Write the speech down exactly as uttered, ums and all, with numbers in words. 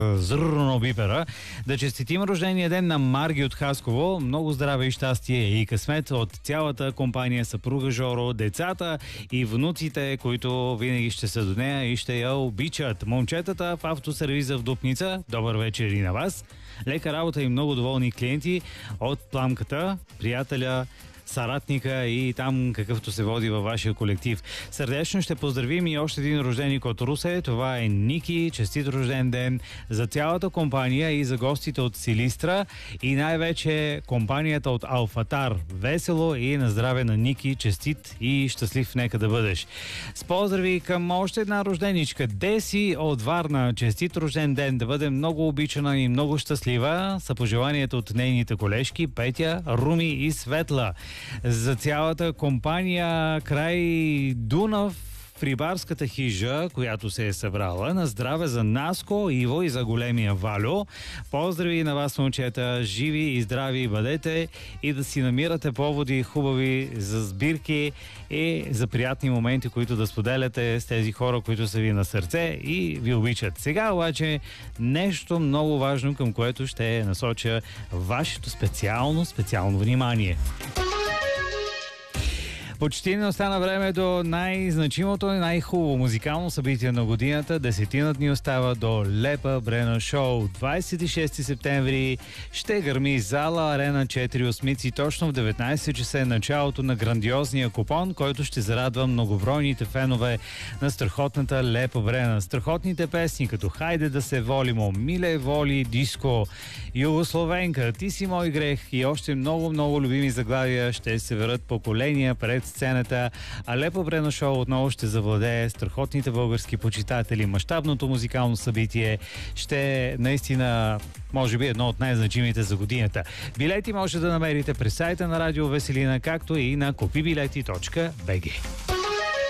Зрно бипера. Да честитим рождения ден на Марги от Хасково. Много здраве и щастие и късмет от цялата компания, съпруга Жоро, децата и внуците, които винаги ще са до нея и ще я обичат. Момчетата в автосервиза в Дупница, добър вечер и на вас. Лека работа и много доволни клиенти от Пламката, приятеля, съратника и там какъвто се води във вашия колектив. Сърдечно ще поздравим и още един рожденик от Русе. Това е Ники. Честит рожден ден за цялата компания и за гостите от Силистра и най-вече компанията от Алфатар. Весело и на здраве на Ники. Честит и щастлив нека да бъдеш. С поздрави към още една рожденичка. Деси от Варна. Честит рожден ден. Да бъде много обичана и много щастлива. Са пожеланията от нейните колежки Петя, Руми и Светла. За цялата компания край Дунав в рибарската хижа, която се е събрала. На здраве за Наско, Иво и за големия Валю. Поздрави на вас, момчета. Живи и здрави бъдете и да си намирате поводи хубави за сбирки и за приятни моменти, които да споделяте с тези хора, които са ви на сърце и ви обичат. Сега обаче нещо много важно, към което ще насоча вашето специално, специално внимание. Почти не остана време до най-значимото и най-хубаво музикално събитие на годината. Десетина дни остава до Лепа Брена Шоу. двадесет и шести септември ще гърми зала Арена четири осмици. Точно в деветнадесет часа е началото на грандиозния купон, който ще зарадва многобройните фенове на страхотната Лепа Брена. Страхотните песни като Хайде да се волимо, Миле воли, Диско, Югословенка, Ти си мой грех и още много-много любими заглавия ще се верят поколения пред сцената, а Лепа Брена Шоу отново ще завладее страхотните български почитатели. Мащабното музикално събитие ще е наистина, може би, едно от най-значимите за годината. Билети може да намерите през сайта на Радио Веселина, както и на купибилети точка би джи.